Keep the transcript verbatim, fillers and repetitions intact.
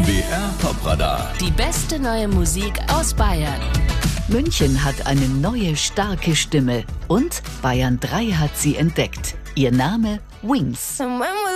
B R Top-Radar. Die beste neue Musik aus Bayern. München hat eine neue, starke Stimme und Bayern drei hat sie entdeckt. Ihr Name Wings.